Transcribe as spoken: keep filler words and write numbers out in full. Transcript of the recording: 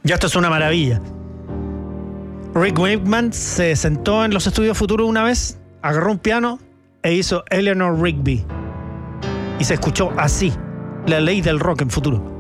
Ya esto es una maravilla. Rick Wakeman se sentó en los estudios Futuro una vez, agarró un piano e hizo Eleanor Rigby. Y se escuchó así, la ley del rock en Futuro.